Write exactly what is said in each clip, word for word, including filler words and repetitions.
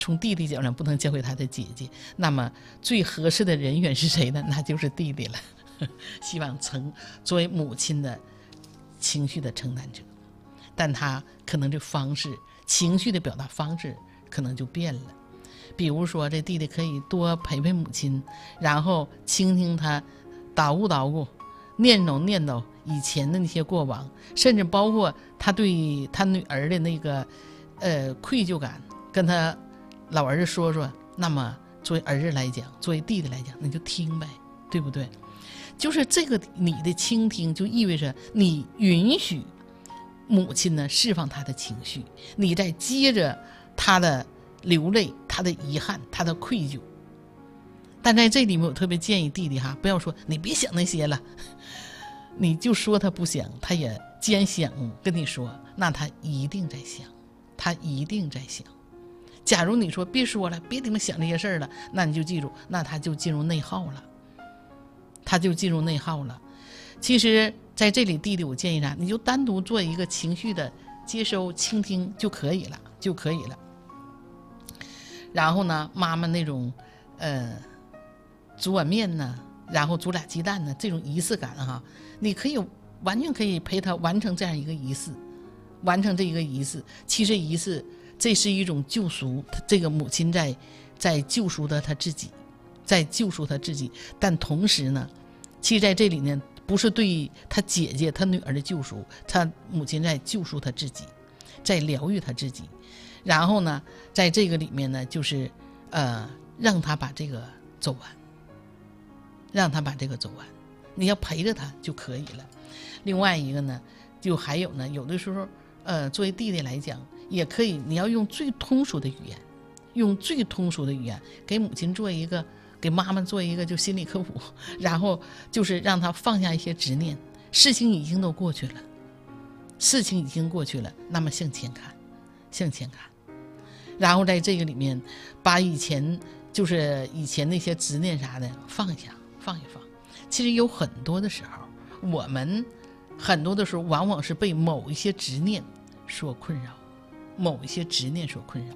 从弟弟角度不能教会他的姐姐，那么最合适的人选是谁呢？那就是弟弟了。希望承作为母亲的情绪的承担者，但他可能这方式情绪的表达方式可能就变了。比如说这弟弟可以多陪陪母亲，然后倾听他捣鼓捣鼓念叨念叨以前的那些过往，甚至包括他对他女儿的那个呃愧疚感跟他老儿子说说。那么作为儿子来讲，作为弟弟来讲，那就听呗，对不对？就是这个你的倾听就意味着你允许母亲呢释放她的情绪，你再接着她的流泪，她的遗憾，她的愧疚。但在这里面我特别建议弟弟哈，不要说你别想那些了，你就说他不想，他也既然想跟你说，那他一定在想，他一定在想。假如你说别说了，别他妈想这些事儿了，那你就记住，那他就进入内耗了，他就进入内耗了。其实在这里弟弟我建议啥，你就单独做一个情绪的接收倾听就可以了，就可以了。然后呢，妈妈那种呃煮碗面呢，然后煮俩鸡蛋呢，这种仪式感哈，你可以完全可以陪他完成这样一个仪式，完成这一个仪式。其实仪式这是一种救赎，这个母亲在在救赎的她自己，在救赎她自己。但同时呢，其实在这里呢，不是对她姐姐她女儿的救赎，她母亲在救赎她自己，在疗愈她自己。然后呢，在这个里面呢，就是呃让她把这个走完，让她把这个走完，你要陪着她就可以了。另外一个呢，就还有呢，有的时候呃作为弟弟来讲也可以，你要用最通俗的语言，用最通俗的语言给母亲做一个，给妈妈做一个就心理科普，然后就是让她放下一些执念，事情已经都过去了，事情已经过去了，那么向前看，向前看。然后在这个里面把以前就是以前那些执念啥的放下，放一放。其实有很多的时候，我们很多的时候往往是被某一些执念所困扰，某一些执念所困扰。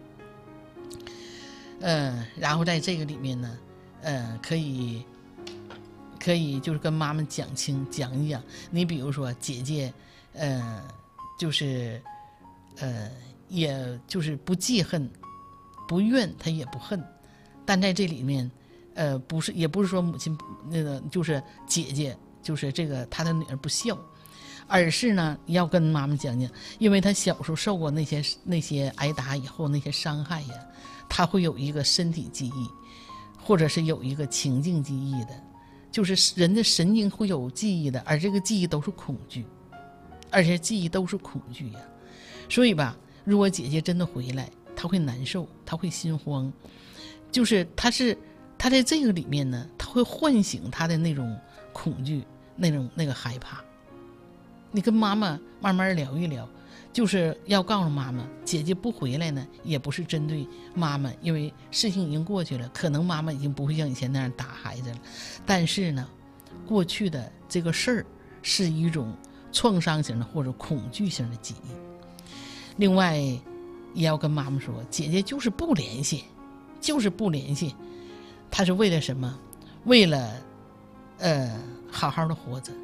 呃，然后在这个里面呢，呃，可以可以就是跟妈妈讲清讲一讲。你比如说姐姐，呃，就是呃，也就是不记恨，不怨她也不恨，但在这里面，呃，不是也不是说母亲那个就是姐姐就是这个她的女儿不孝。而是呢，要跟妈妈讲讲，因为她小时候受过那些那些挨打以后那些伤害呀，她会有一个身体记忆，或者是有一个情境记忆的，就是人的神经会有记忆的，而这个记忆都是恐惧，而且记忆都是恐惧呀。所以吧，如果姐姐真的回来，她会难受，她会心慌，就是她是她在这个里面呢，她会唤醒她的那种恐惧，那种那个害怕。你跟妈妈慢慢聊一聊，就是要告诉妈妈，姐姐不回来呢，也不是针对妈妈，因为事情已经过去了，可能妈妈已经不会像以前那样打孩子了，但是呢，过去的这个事儿是一种创伤型的或者恐惧型的记忆。另外也要跟妈妈说，姐姐就是不联系，就是不联系，她是为了什么？为了呃好好的活着。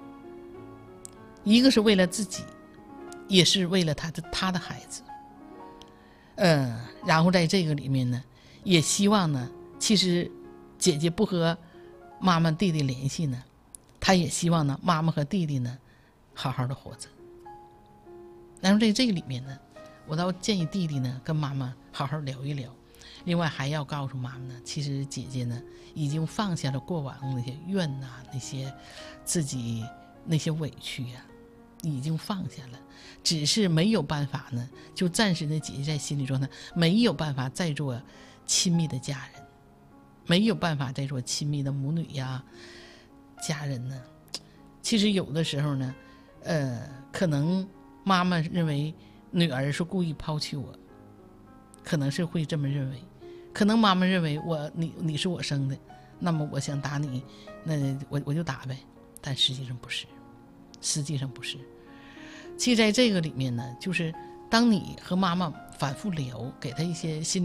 一个是为了自己，也是为了他的他的孩子，嗯，然后在这个里面呢，也希望呢，其实姐姐不和妈妈弟弟联系呢，她也希望呢，妈妈和弟弟呢，好好的活着。然后在这个里面呢，我倒建议弟弟呢，跟妈妈好好聊一聊。另外还要告诉妈妈呢，其实姐姐呢，已经放下了过往那些怨呐、啊，那些自己那些委屈呀、啊。已经放下了，只是没有办法呢，就暂时的姐姐在心理状态没有办法再做亲密的家人，没有办法再做亲密的母女呀家人呢。其实有的时候呢，呃，可能妈妈认为女儿是故意抛弃我，可能是会这么认为，可能妈妈认为我你你是我生的，那么我想打你，那我我就打呗，但实际上不是。实际上不是，其实在这个里面呢，就是当你和妈妈反复聊，给她一些心理